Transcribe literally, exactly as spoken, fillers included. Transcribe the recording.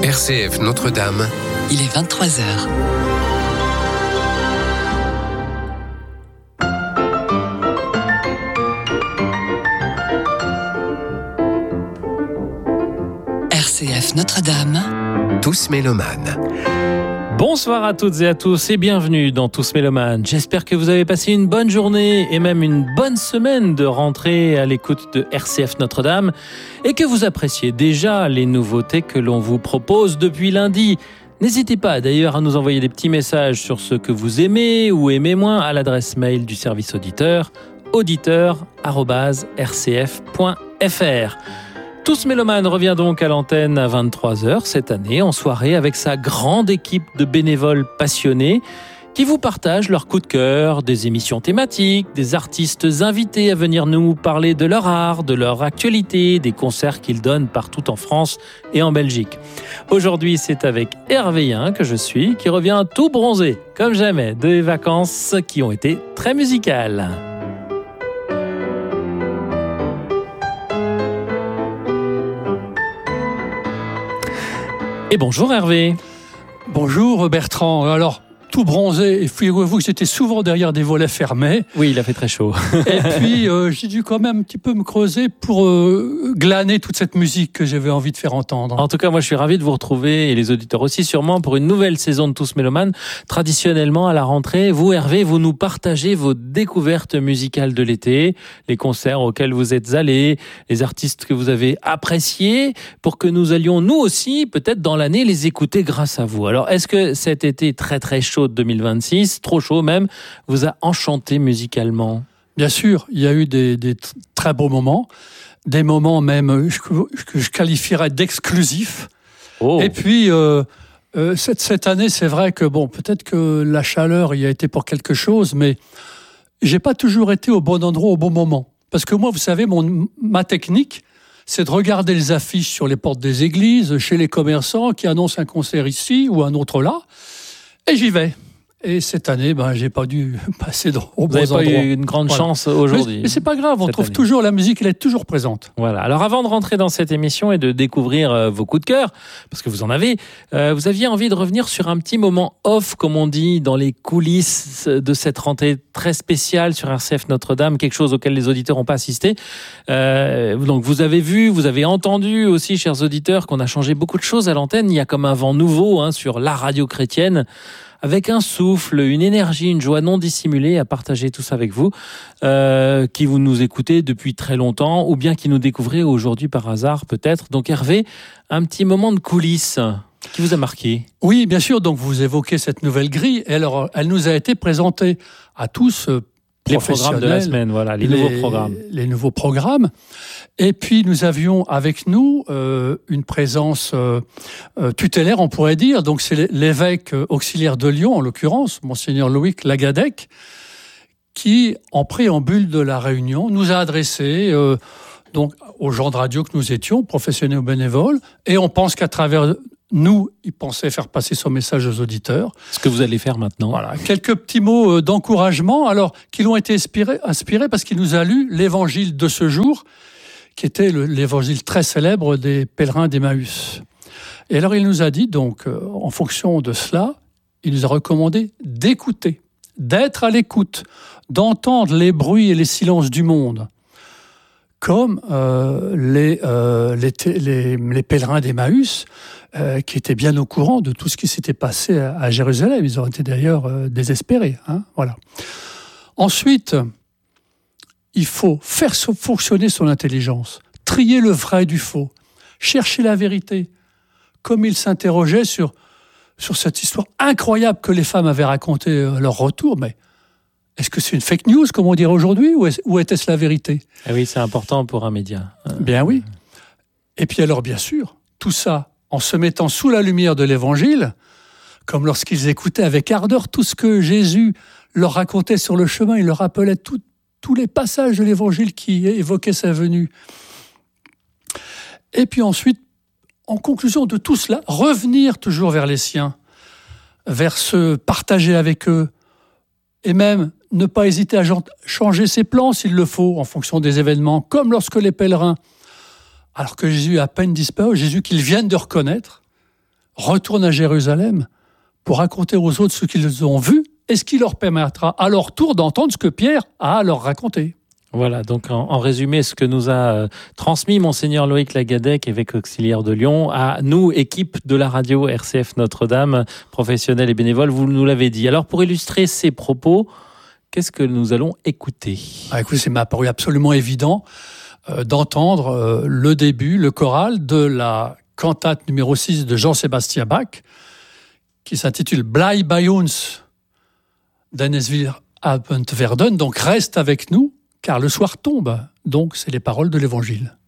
R C F Notre-Dame. Il est vingt-trois heures. R C F Notre-Dame. Tous mélomanes. Bonsoir à toutes et à tous et bienvenue dans Tous Mélomanes. J'espère que vous avez passé une bonne journée et même une bonne semaine de rentrée à l'écoute de R C F Notre-Dame et que vous appréciez déjà les nouveautés que l'on vous propose depuis lundi. N'hésitez pas d'ailleurs à nous envoyer des petits messages sur ce que vous aimez ou aimez moins à l'adresse mail du service auditeur auditeur arobase r c f point f r. Tous Mélomanes revient donc à l'antenne à vingt-trois heures cette année, en soirée, avec sa grande équipe de bénévoles passionnés qui vous partagent leurs coups de cœur, des émissions thématiques, des artistes invités à venir nous parler de leur art, de leur actualité, des concerts qu'ils donnent partout en France et en Belgique. Aujourd'hui, c'est avec Hervé Yin que je suis, qui revient tout bronzé, comme jamais, de vacances qui ont été très musicales. Et bonjour Hervé. Bonjour Bertrand. Alors, tout bronzé, et figurez-vous que j'étais souvent derrière des volets fermés. Oui, il a fait très chaud. Et puis, euh, j'ai dû quand même un petit peu me creuser pour euh, glaner toute cette musique que j'avais envie de faire entendre. En tout cas, moi, je suis ravi de vous retrouver, et les auditeurs aussi, sûrement, pour une nouvelle saison de Tous Mélomanes. Traditionnellement, à la rentrée, vous, Hervé, vous nous partagez vos découvertes musicales de l'été, les concerts auxquels vous êtes allés, les artistes que vous avez appréciés, pour que nous allions, nous aussi, peut-être dans l'année, les écouter grâce à vous. Alors, est-ce que cet été très, très chaud de deux mille vingt-six, trop chaud même, vous a enchanté musicalement? Bien sûr, il y a eu des, des très beaux moments, des moments même que je qualifierais d'exclusifs. Oh. Et puis, euh, euh, cette, cette année, c'est vrai que, bon, peut-être que la chaleur y a été pour quelque chose, mais j'ai pas toujours été au bon endroit au bon moment. Parce que moi, vous savez, mon, ma technique, c'est de regarder les affiches sur les portes des églises, chez les commerçants qui annoncent un concert ici ou un autre là. Et j'y vais. Et cette année, ben, j'ai pas dû passer dans, au bon endroit. Vous n'avez pas eu une grande voilà. chance aujourd'hui. Mais, mais c'est pas grave, on trouve année. toujours la musique, elle est toujours présente. Voilà. Alors avant de rentrer dans cette émission et de découvrir euh, vos coups de cœur, parce que vous en avez, euh, vous aviez envie de revenir sur un petit moment off, comme on dit, dans les coulisses de cette rentrée très spéciale sur R C F Notre-Dame, quelque chose auquel les auditeurs n'ont pas assisté. Euh, donc vous avez vu, vous avez entendu aussi, chers auditeurs, qu'on a changé beaucoup de choses à l'antenne. Il y a comme un vent nouveau hein, sur la radio chrétienne, avec un souffle, une énergie, une joie non dissimulée à partager tout ça avec vous, euh, qui vous nous écoutez depuis très longtemps, ou bien qui nous découvrez aujourd'hui par hasard peut-être. Donc Hervé, un petit moment de coulisses qui vous a marqué. Oui, bien sûr, donc vous évoquez cette nouvelle grille, et alors elle nous a été présentée à tous, euh, les programmes de la semaine, voilà, les, les nouveaux programmes. Les nouveaux programmes. Et puis, nous avions avec nous euh, une présence euh, euh, tutélaire, on pourrait dire. Donc, c'est l'évêque auxiliaire de Lyon, en l'occurrence, Monseigneur Loïc Lagadec, qui, en préambule de la réunion, nous a adressé euh, donc, aux gens de radio que nous étions, professionnels ou bénévoles, et on pense qu'à travers nous, il pensait faire passer son message aux auditeurs. Ce que vous allez faire maintenant. Voilà, quelques petits mots d'encouragement, alors qu'ils ont été inspirés, inspirés parce qu'il nous a lu l'évangile de ce jour, qui était le, l'évangile très célèbre des pèlerins d'Emmaüs. Et alors il nous a dit, donc, euh, en fonction de cela, il nous a recommandé d'écouter, d'être à l'écoute, d'entendre les bruits et les silences du monde, comme euh, les, euh, les, les, les pèlerins d'Emmaüs, euh, qui étaient bien au courant de tout ce qui s'était passé à, à Jérusalem. Ils ont été d'ailleurs euh, désespérés. Hein, voilà. Ensuite, il faut faire fonctionner son intelligence, trier le vrai du faux, chercher la vérité, comme il s'interrogeait sur, sur cette histoire incroyable que les femmes avaient racontée à leur retour, mais est-ce que c'est une fake news, comme on dirait aujourd'hui, ou, est- ou était-ce la vérité ? Ah oui, c'est important pour un média. Bien oui. Et puis alors, bien sûr, tout ça en se mettant sous la lumière de l'Évangile, comme lorsqu'ils écoutaient avec ardeur tout ce que Jésus leur racontait sur le chemin, il leur rappelait tout, tous les passages de l'Évangile qui évoquaient sa venue. Et puis ensuite, en conclusion de tout cela, revenir toujours vers les siens, vers se partager avec eux, et même ne pas hésiter à changer ses plans s'il le faut, en fonction des événements, comme lorsque les pèlerins, alors que Jésus est à peine disparu, Jésus qu'ils viennent de reconnaître, retournent à Jérusalem pour raconter aux autres ce qu'ils ont vu et ce qui leur permettra à leur tour d'entendre ce que Pierre a à leur raconter. Voilà, donc en, en résumé, ce que nous a euh, transmis Monseigneur Loïc Lagadec, évêque auxiliaire de Lyon, à nous, équipe de la radio R C F Notre-Dame, professionnels et bénévoles, vous nous l'avez dit. Alors pour illustrer ces propos, qu'est-ce que nous allons écouter ? Ah, écoutez, c'est m'a paru absolument évident euh, d'entendre euh, le début, le choral de la cantate numéro six de Jean-Sébastien Bach, qui s'intitule Blei bei uns, denn es wird Abend werden, donc reste avec nous, car le soir tombe. Donc, c'est les paroles de l'Évangile.